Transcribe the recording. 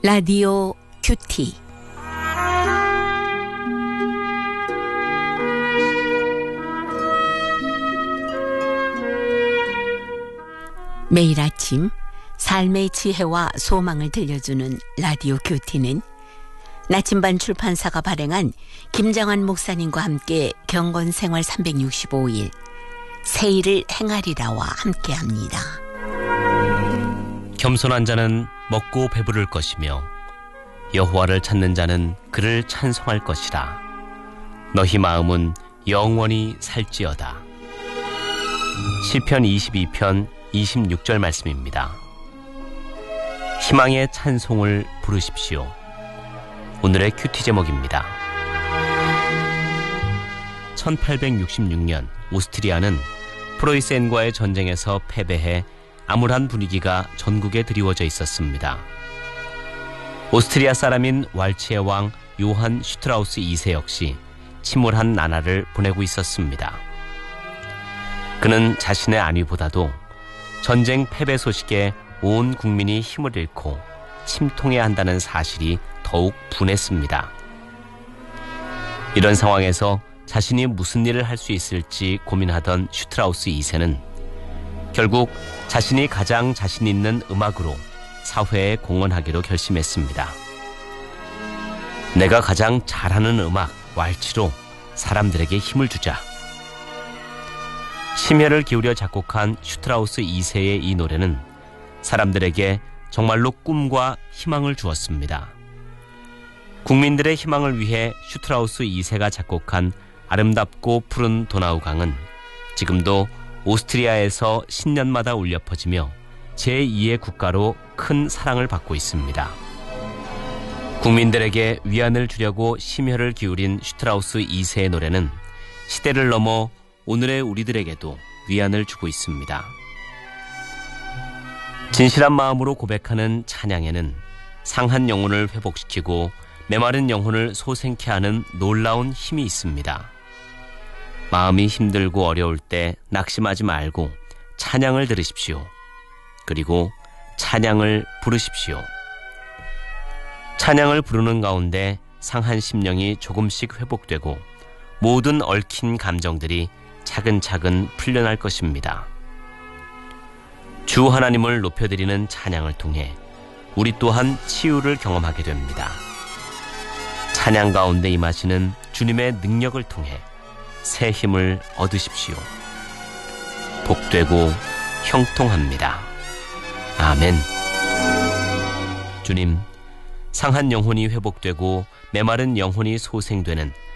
라디오 큐티. 매일 아침 삶의 지혜와 소망을 들려주는 라디오 큐티는 나침반 출판사가 발행한 김정환 목사님과 함께 경건생활 365일 세일을 행하리라와 함께합니다. 겸손한 자는 먹고 배부를 것이며 여호와를 찾는 자는 그를 찬송할 것이라. 너희 마음은 영원히 살지어다. 시편 22편 26절 말씀입니다. 희망의 찬송을 부르십시오. 오늘의 큐티 제목입니다. 1866년 오스트리아는 프로이센과의 전쟁에서 패배해 암울한 분위기가 전국에 드리워져 있었습니다. 오스트리아 사람인 왈츠의 왕 요한 슈트라우스 2세 역시 침울한 나날을 보내고 있었습니다. 그는 자신의 안위보다도 전쟁 패배 소식에 온 국민이 힘을 잃고 침통해야 한다는 사실이 더욱 분했습니다. 이런 상황에서 자신이 무슨 일을 할 수 있을지 고민하던 슈트라우스 2세는 결국 자신이 가장 자신 있는 음악으로 사회에 공헌하기로 결심했습니다. 내가 가장 잘하는 음악, 왈츠로 사람들에게 힘을 주자. 심혈을 기울여 작곡한 슈트라우스 2세의 이 노래는 사람들에게 정말로 꿈과 희망을 주었습니다. 국민들의 희망을 위해 슈트라우스 2세가 작곡한 아름답고 푸른 도나우강은 지금도 오스트리아에서 신년마다 울려 퍼지며 제2의 국가로 큰 사랑을 받고 있습니다. 국민들에게 위안을 주려고 심혈을 기울인 슈트라우스 2세의 노래는 시대를 넘어 오늘의 우리들에게도 위안을 주고 있습니다. 진실한 마음으로 고백하는 찬양에는 상한 영혼을 회복시키고 메마른 영혼을 소생케 하는 놀라운 힘이 있습니다. 마음이 힘들고 어려울 때 낙심하지 말고 찬양을 들으십시오. 그리고 찬양을 부르십시오. 찬양을 부르는 가운데 상한 심령이 조금씩 회복되고 모든 얽힌 감정들이 차근차근 풀려날 것입니다. 주 하나님을 높여드리는 찬양을 통해 우리 또한 치유를 경험하게 됩니다. 찬양 가운데 임하시는 주님의 능력을 통해 새 힘을 얻으십시오. 복되고 형통합니다. 아멘. 주님, 상한 영혼이 회복되고 메마른 영혼이 소생되는